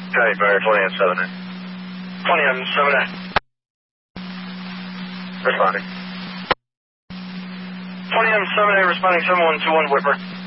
County Fire 20M7A. 20M7A. Responding. 20M7A responding 7121 Whipper.